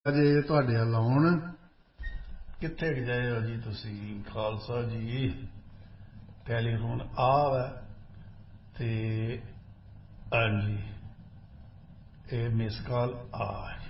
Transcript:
ਜੇ ਤੁਹਾਡੇ ਵੱਲ ਆਉਣ ਕਿੱਥੇ ਗਏ ਹੋ ਜੀ ਤੁਸੀਂ ਖਾਲਸਾ ਜੀ? ਟੈਲੀਫੋਨ ਆ ਵੈ ਤੇ ਹਾਂਜੀ ਇਹ ਮਿਸ ਕਾਲ ਆ ਹੈ।